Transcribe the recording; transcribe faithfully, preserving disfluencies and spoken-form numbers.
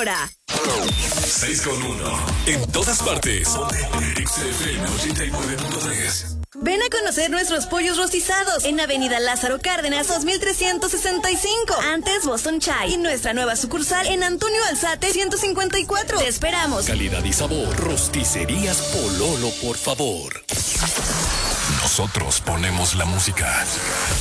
hora. seis con uno. En todas partes. X F M ochenta y nueve punto tres. Ven a conocer nuestros pollos rostizados en Avenida Lázaro Cárdenas dos mil trescientos sesenta y cinco. Antes Boston Chai. Y nuestra nueva sucursal en Antonio Alzate ciento cincuenta y cuatro. Te esperamos. Calidad y sabor. Rosticerías Pololo, por favor. Nosotros ponemos la música.